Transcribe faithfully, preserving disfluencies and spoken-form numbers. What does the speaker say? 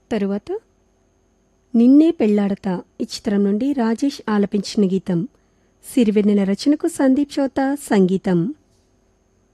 తరువాత నిన్నే పెళ్లాడతా ఈ చిత్రం నుండి రాజేష్ ఆలపించిన గీతం. సిరివెన్నెల రచనకు సందీప్ చౌతా సంగీతం.